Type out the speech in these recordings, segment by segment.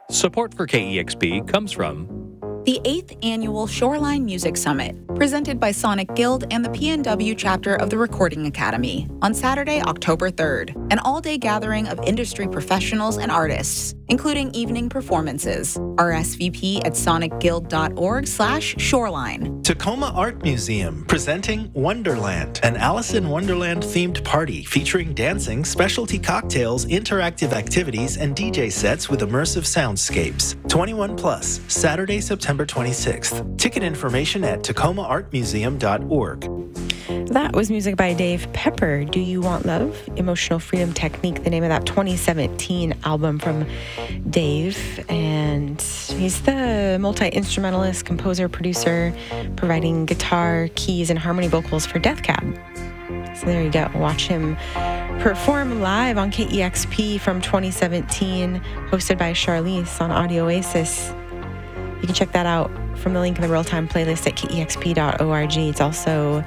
Support for KEXP comes from the 8th Annual Shoreline Music Summit, presented by Sonic Guild and the PNW chapter of the Recording Academy, on Saturday, October 3rd, an all-day gathering of industry professionals and artists, including evening performances. RSVP at sonicguild.org/shoreline. Tacoma Art Museum presenting Wonderland, an Alice in Wonderland themed party featuring dancing, specialty cocktails, interactive activities, and DJ sets with immersive soundscapes. 21 plus, Saturday, September 26th. Ticket information at tacomaartmuseum.org. That was music by Dave Pepper. Do You Want Love? Emotional Freedom Technique, the name of that 2017 album from Dave. And he's the multi-instrumentalist, composer, producer, providing guitar, keys, and harmony vocals for Death Cab. So there you go. Watch him perform live on KEXP from 2017, hosted by Charlize on Audio Oasis. You can check that out from the link in the real-time playlist at kexp.org. It's also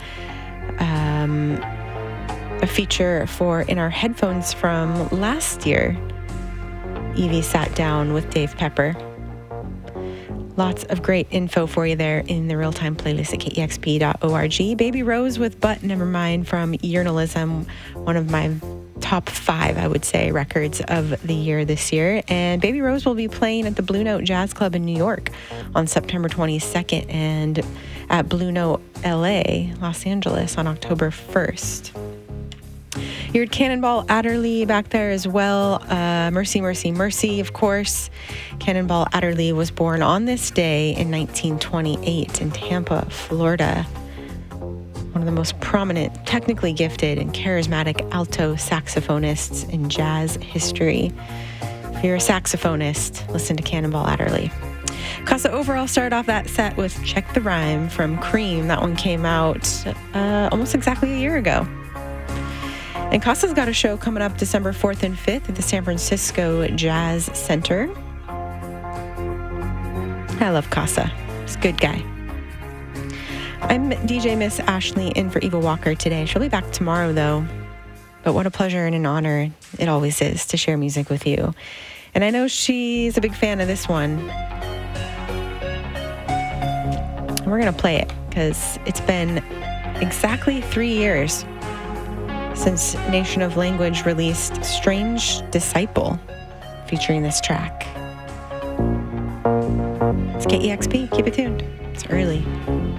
a feature for In Our Headphones from last year. Evie sat down with Dave Pepper. Lots of great info for you there in the real-time playlist at kexp.org. Baby Rose with But Nevermind from Journalism, one of my top 5, I would say, records of the year this year. And Baby Rose will be playing at the Blue Note Jazz Club in New York on September 22nd and at Blue Note LA, Los Angeles on October 1st. You heard Cannonball Adderley back there as well. Mercy, Mercy, Mercy, of course. Cannonball Adderley was born on this day in 1928 in Tampa, Florida. One of the most prominent, technically gifted, and charismatic alto saxophonists in jazz history. If you're a saxophonist, listen to Cannonball Adderley. Casa Overall started off that set with Check the Rhyme from Cream. That one came out almost exactly a year ago. And Casa's got a show coming up December 4th and 5th at the San Francisco Jazz Center. I love Casa. He's a good guy. I'm DJ Miss Ashley in for Eva Walker today. She'll be back tomorrow, though. But what a pleasure and an honor it always is to share music with you. And I know she's a big fan of this one. And we're going to play it because it's been exactly 3 years since Nation of Language released Strange Disciple, featuring this track. It's KEXP. Keep it tuned. It's early.